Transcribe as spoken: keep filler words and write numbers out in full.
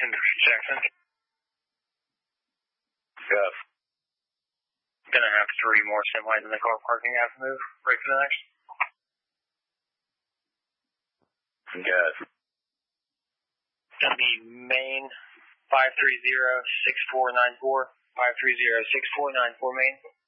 Jackson. Yes. Gonna have three more semis in the car parking. Have to move. Break for the next. Yes. Gonna be main five three zero six four nine four. five three zero six four nine four main.